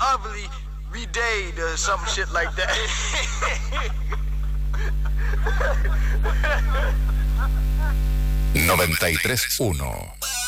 ugly redade or some shit like that. 93.1